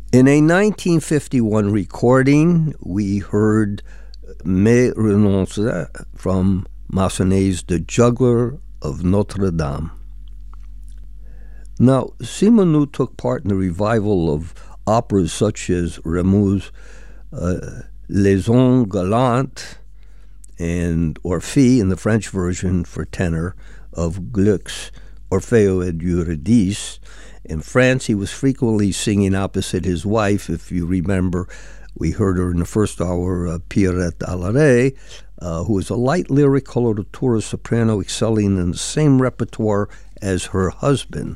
In a 1951 recording, we heard Mais renonce from Massenet's The Juggler of Notre Dame. Now, Simenon took part in the revival of operas such as Rameau's Les Hommes Galants and Orphée in the French version for tenor of Gluck's Orfeo ed Eurydice. In France, he was frequently singing opposite his wife. If you remember, we heard her in the first hour, Pierrette Alaret, who is a light lyric coloratura soprano excelling in the same repertoire as her husband.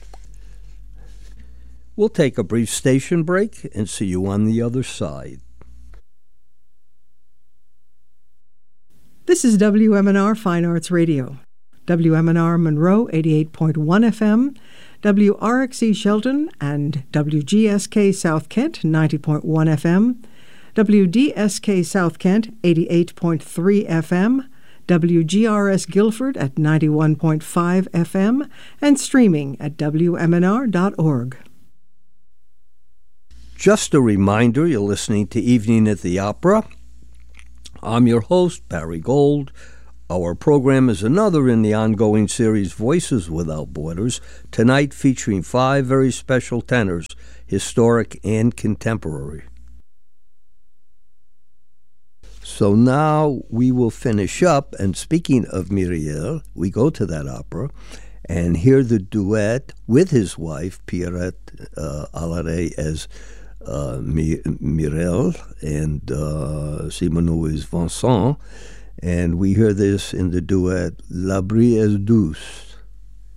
We'll take a brief station break and see you on the other side. This is WMNR Fine Arts Radio. WMNR Monroe 88.1 FM, WRXE Shelton and WGSK South Kent 90.1 FM, WDSK South Kent 88.3 FM, WGRS Guilford at 91.5 FM, and streaming at WMNR.org. Just a reminder, you're listening to Evening at the Opera. I'm your host, Barry Gold. Our program is another in the ongoing series Voices Without Borders, tonight featuring 5 very special tenors, historic and contemporary. So now we will finish up, and speaking of Myriel, we go to that opera and hear the duet with his wife, Pierrette Alaret, as Myriel, and Simenon is Vincent. And we hear this in the duet La Brie est douce.